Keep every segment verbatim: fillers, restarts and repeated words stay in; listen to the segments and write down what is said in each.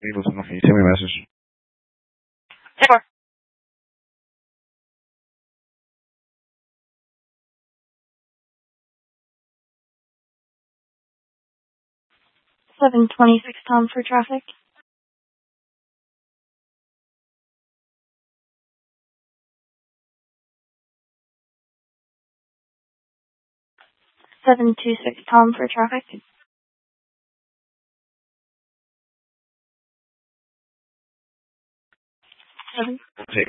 Hey, listen, can you send me a message? Sure. seven twenty-six Tom for traffic. seven two six Tom for traffic. Seven. Hey.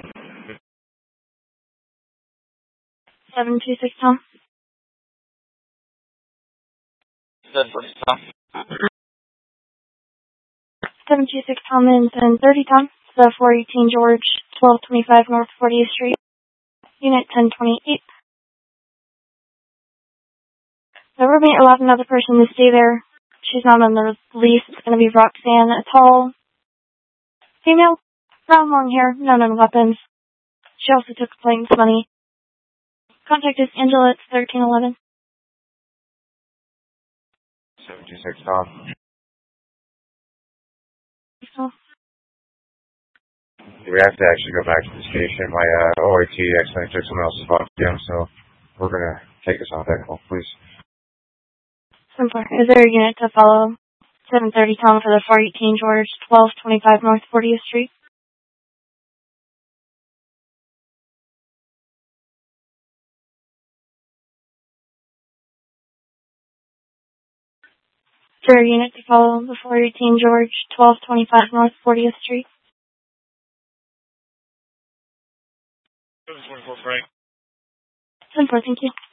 seven two six Tom. seven two six Tom. seven two six Tom and seven thirty Tom. The four eighteen George, twelve twenty-five North fortieth Street. Unit ten twenty-eight. The roommate allowed another person to stay there. She's not on the lease. It's going to be Roxanne, a tall female, brown long hair, no known weapons. She also took claims money. Contact is Angela at thirteen eleven. seven two six Tom. So, We have to actually go back to the station. My uh, O I T accidentally took someone else's box down, so we're going to take us off that call, please. Simpler. Is there a unit to follow? seven thirty Tom for the four eighteen George, twelve twenty-five North fortieth Street. Is there a unit to follow the four eighteen George, twelve twenty-five North fortieth Street? seven twenty-four Frank. Simpler, thank you.